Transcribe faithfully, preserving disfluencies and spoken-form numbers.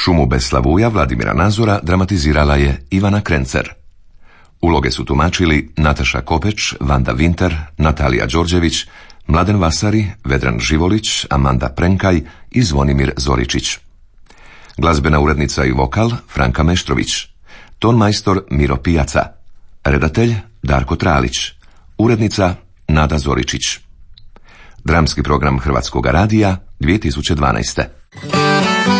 Šumu bez Slavuja Vladimira Nazora dramatizirala je Ivana Krencer. Uloge su tumačili Nataša Kopeć, Vanda Vinter, Natalija Đorđević, Mladen Vasari, Vedran Živolić, Amanda Prenkaj i Zvonimir Zoričić. Glazbena urednica i vokal Franka Meštrović. Ton majstor Miro Pijaca. Redatelj Darko Tralić. Urednica Nada Zoričić. Dramski program Hrvatskog radija dvije tisuće dvanaeste.